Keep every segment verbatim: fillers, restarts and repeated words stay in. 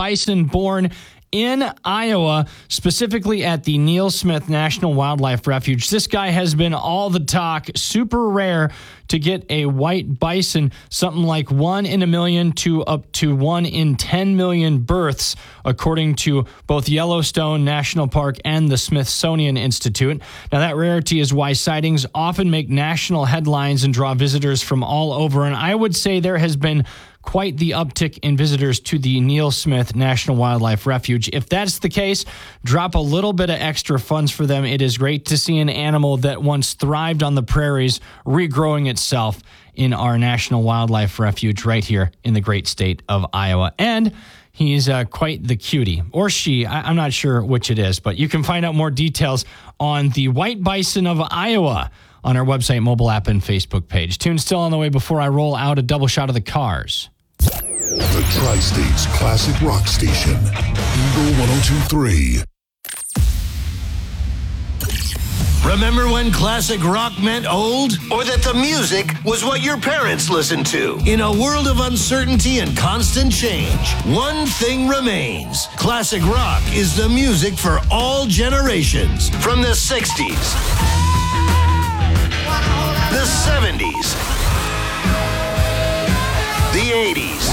bison born in Iowa, specifically at the Neil Smith National Wildlife Refuge. This guy has been all the talk. Super rare to get a white bison, something like one in a million to up to one in ten million births, according to both Yellowstone National Park and the Smithsonian Institute. Now, that rarity is why sightings often make national headlines and draw visitors from all over. And I would say there has been quite the uptick in visitors to the Neil Smith National Wildlife Refuge. If that's the case, drop a little bit of extra funds for them. It is great to see an animal that once thrived on the prairies regrowing itself in our National Wildlife Refuge right here in the great state of Iowa. And he's uh, quite the cutie, or she. I- I'm not sure which it is, but you can find out more details on the white bison of Iowa on our website, mobile app, and Facebook page. Tune still on the way before I roll out a double shot of the Cars. The Tri-State's classic rock station, Eagle one oh two point three. Remember when classic rock meant old? Or that the music was what your parents listened to? In a world of uncertainty and constant change, one thing remains. Classic rock is the music for all generations. From the sixties, the seventies, the eighties,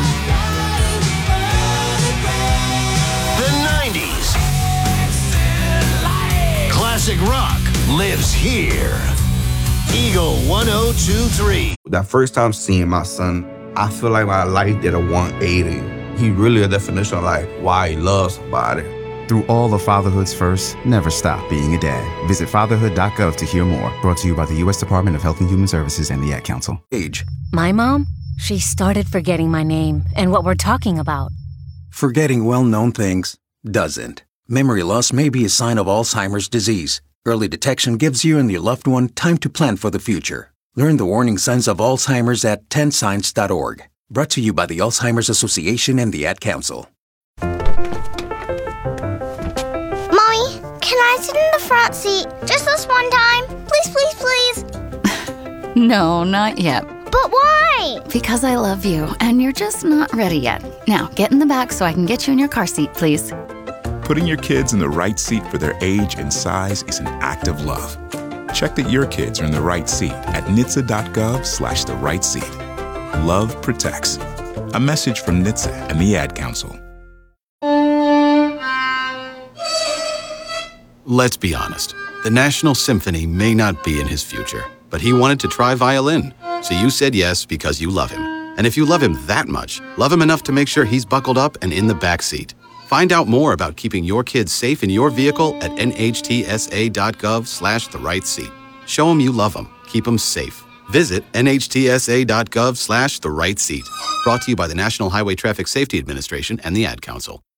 the nineties. Classic rock lives here. Eagle one oh two point three. That first time seeing my son, I feel like my life did a one eighty. He really a definition of like why he loves somebody. Through all of fatherhood's first, never stop being a dad. Visit fatherhood dot gov to hear more. Brought to you by the U S Department of Health and Human Services and the Ad Council. Age. My mom, she started forgetting my name and what we're talking about. Forgetting well-known things doesn't. Memory loss may be a sign of Alzheimer's disease. Early detection gives you and your loved one time to plan for the future. Learn the warning signs of Alzheimer's at ten signs dot org. Brought to you by the Alzheimer's Association and the Ad Council. Can I sit in the front seat just this one time? Please, please, please. No, not yet. But why? Because I love you, and you're just not ready yet. Now, get in the back so I can get you in your car seat, please. Putting your kids in the right seat for their age and size is an act of love. Check that your kids are in the right seat at N H T S A dot gov slash the right seat. Love protects. A message from N H T S A and the Ad Council. Let's be honest. The National Symphony may not be in his future, but he wanted to try violin. So you said yes because you love him. And if you love him that much, love him enough to make sure he's buckled up and in the back seat. Find out more about keeping your kids safe in your vehicle at N H T S A dot gov slash the right seat. Show them you love them. Keep them safe. Visit N H T S A dot gov slash the right seat. Brought to you by the National Highway Traffic Safety Administration and the Ad Council.